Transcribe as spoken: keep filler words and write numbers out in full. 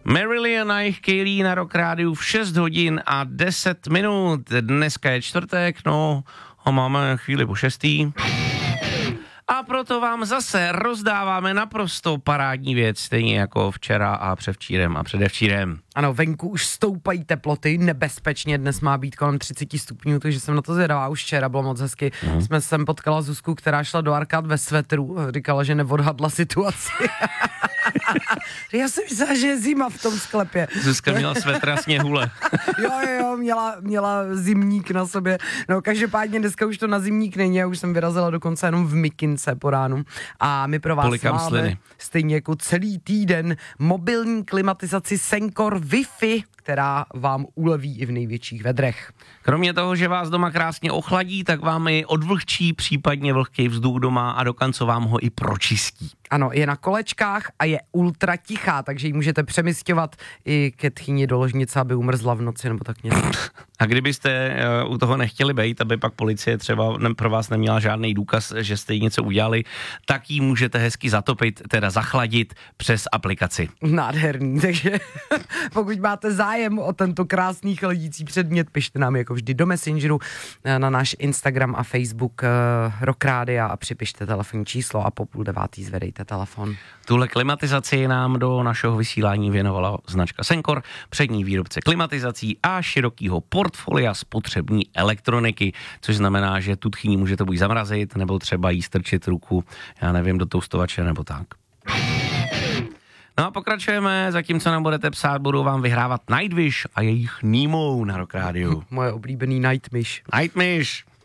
Marillion a jejich Kaylee na Rock Rádiu v šest hodin a deset minut. Dneska je čtvrtek, no a máme chvíli po šestý. A proto vám zase rozdáváme naprosto parádní věc, stejně jako včera a převčírem a předevčírem. Ano, venku už stoupají teploty, nebezpečně, dnes má být kolem třicet stupňů, takže jsem na to zvědavá, už včera bylo moc hezky. Mm. Jsme sem potkala Zuzku, která šla do arkád ve svetru, říkala, že neodhadla situaci. Já jsem myslela, že je zima v tom sklepě. Zuzka měla svetra sněhule. jo, jo, jo, měla, měla zimník na sobě. No každopádně dneska už to na zimník není, já už jsem vyrazila dokonce jenom v mikince po ránu. A my pro vás Polikám máme sliny. Stejně jako celý týden mobilní klimatizaci Sencor Wi-Fi, která vám uleví i v největších vedrech. Kromě toho, že vás doma krásně ochladí, tak vám i odvlhčí případně vlhký vzduch doma a dokonce vám ho i pročistí. Ano, je na kolečkách a je ultra tichá, takže ji můžete přemysťovat i ke tchýni do ložnice, aby umrzla v noci nebo tak něco. A kdybyste uh, u toho nechtěli bejt, aby pak policie třeba ne, pro vás neměla žádný důkaz, že jste jí něco udělali, tak ji můžete hezky zatopit, teda zachladit přes aplikaci. Nádherný, takže pokud máte zájem o tento krásný chladící předmět, pište nám jako vždy do Messengeru, na náš Instagram a Facebook uh, Rock Rádia a připište telefonní číslo a po půl devátý zvedejte telefon. Tuhle klimatizaci nám do našeho vysílání věnovala značka Sencor, přední výrobce klimatizací a širokýho portfolia spotřební elektroniky, což znamená, že tu tchýni můžete buď zamrazit, nebo třeba jí strčit ruku, já nevím, do toustovače nebo tak. No a pokračujeme, zatímco nám budete psát, budou vám vyhrávat Nightwish a jejich Nemo na Rock Rádiu. Moje oblíbený Nightwish. Nightwish.